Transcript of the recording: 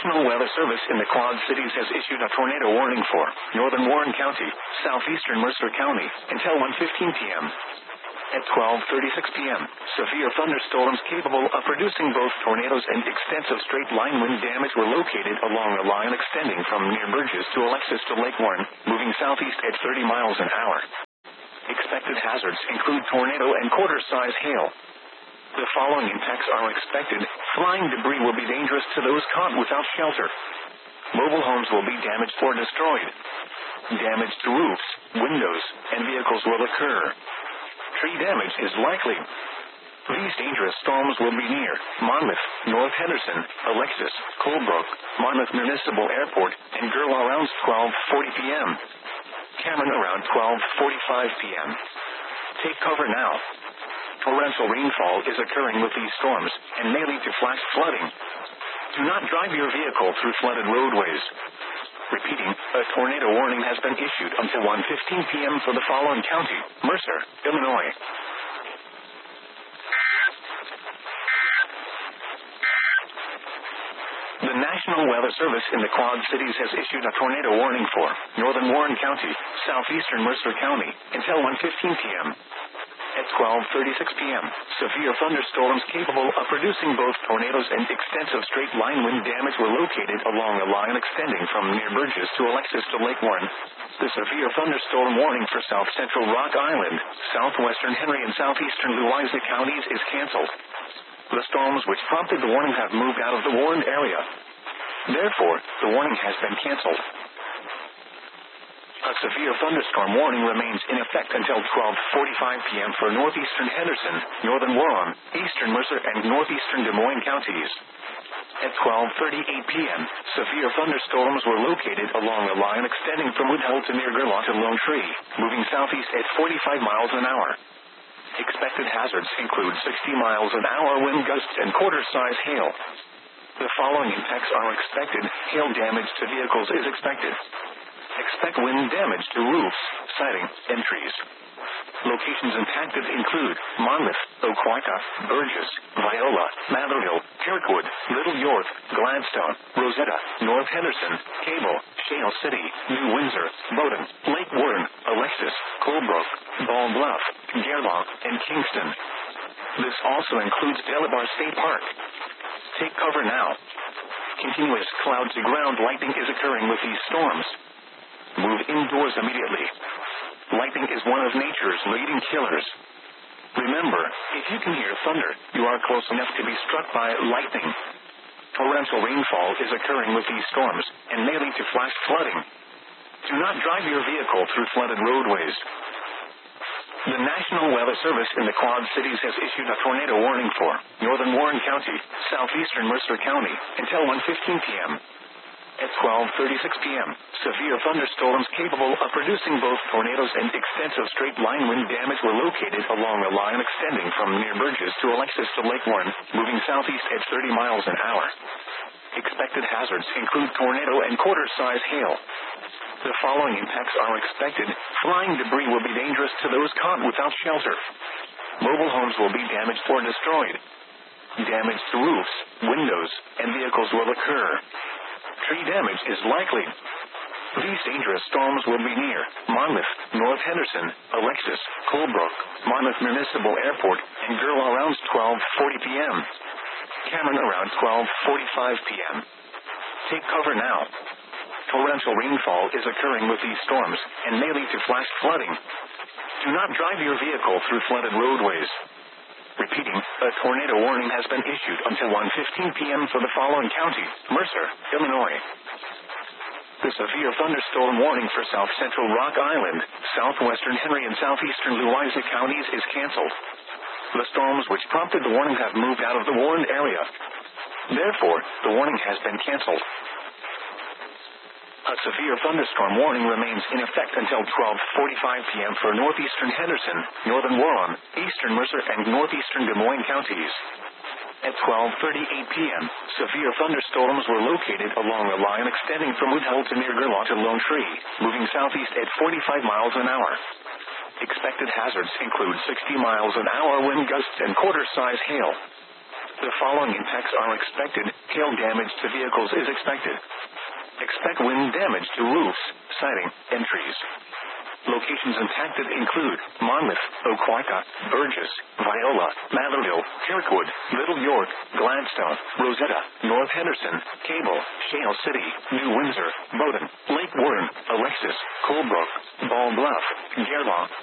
National Weather Service in the Quad Cities has issued a tornado warning for northern Warren County, southeastern Mercer County, until 1:15 p.m. At 12:36 p.m., severe thunderstorms capable of producing both tornadoes and extensive straight-line wind damage were located along a line extending from near Burgess to Alexis to Lake Warren, moving southeast at 30 miles an hour. Expected hazards include tornado and quarter-size hail. The following impacts are expected. Flying debris will be dangerous to those caught without shelter. Mobile homes will be damaged or destroyed. Damage to roofs, windows, and vehicles will occur. Tree damage is likely. These dangerous storms will be near Monmouth, North Henderson, Alexis, Colebrook, Monmouth Municipal Airport, and Gerla around 12:40 p.m. Cameron around 12:45 p.m. Take cover now. Torrential rainfall is occurring with these storms and may lead to flash flooding. Do not drive your vehicle through flooded roadways. Repeating, a tornado warning has been issued until 1:15 p.m. for the following county: Mercer, Illinois. The National Weather Service in the Quad Cities has issued a tornado warning for northern Warren County, southeastern Mercer County, until 1:15 p.m. At 12:36 p.m., severe thunderstorms capable of producing both tornadoes and extensive straight-line wind damage were located along a line extending from near Burgess to Alexis to Lake Warren. The severe thunderstorm warning for south-central Rock Island, southwestern Henry, and southeastern Louisa counties is canceled. The storms which prompted the warning have moved out of the warned area. Therefore, the warning has been canceled. A severe thunderstorm warning remains in effect until 12:45 p.m. for northeastern Henderson, northern Warren, eastern Mercer, and northeastern Des Moines counties. At 12:38 p.m., severe thunderstorms were located along a line extending from Woodhull to near Gerla to Lone Tree, moving southeast at 45 miles an hour. Expected hazards include 60 miles an hour wind gusts and quarter-size hail. The following impacts are expected. Hail damage to vehicles is expected. Expect wind damage to roofs, siding, and trees. Locations impacted include Monmouth, Oquawka, Burgess, Viola, Matherhill, Kirkwood, Little York, Gladstone, Rosetta, North Henderson, Cable, Shale City, New Windsor, Bowdoin, Lake Warren, Alexis, Colebrook, Ball Bluff, Gerlach, and Kingston. This also includes Delabar State Park. Take cover now. Continuous cloud-to-ground lightning is occurring with these storms. Move indoors immediately. Lightning is one of nature's leading killers. Remember, if you can hear thunder, you are close enough to be struck by lightning. Torrential rainfall is occurring with these storms and may lead to flash flooding. Do not drive your vehicle through flooded roadways. The National Weather Service in the Quad Cities has issued a tornado warning for northern Warren County, southeastern Mercer County, until 1:15 p.m. At 12:36 p.m., severe thunderstorms capable of producing both tornadoes and extensive straight-line wind damage were located along a line extending from near Burgess to Alexis to Lake Warren, moving southeast at 30 miles an hour. Expected hazards include tornado and quarter-size hail. The following impacts are expected. Flying debris will be dangerous to those caught without shelter. Mobile homes will be damaged or destroyed. Damage to roofs, windows, and vehicles will occur. Tree damage is likely. These dangerous storms will be near Monmouth, North Henderson, Alexis, Colebrook, Monmouth Municipal Airport, and Gerla around 12:40 p.m. Cameron around 12:45 p.m. Take cover now. Torrential rainfall is occurring with these storms and may lead to flash flooding. Do not drive your vehicle through flooded roadways. Repeating, a tornado warning has been issued until 1:15 p.m. for the following county: Mercer, Illinois. The severe thunderstorm warning for south-central Rock Island, southwestern Henry, and southeastern Louisa counties is canceled. The storms which prompted the warning have moved out of the warned area. Therefore, the warning has been canceled. A severe thunderstorm warning remains in effect until 12:45 p.m. for northeastern Henderson, northern Warren, eastern Mercer, and northeastern Des Moines counties. At 12:38 p.m., severe thunderstorms were located along a line extending from Woodhull to near Gerla to Lone Tree, moving southeast at 45 miles an hour. Expected hazards include 60 miles an hour wind gusts and quarter-size hail. The following impacts are expected. Hail damage to vehicles is expected. Expect wind damage to roofs, siding, and trees. Locations impacted include Monmouth, Oquawka, Burgess, Viola, Matherville, Kirkwood, Little York, Gladstone, Rosetta, North Henderson, Cable, Shale City, New Windsor, Bowdoin, Lake Warren, Alexis, Colebrook, Ball Bluff, Gerlaw,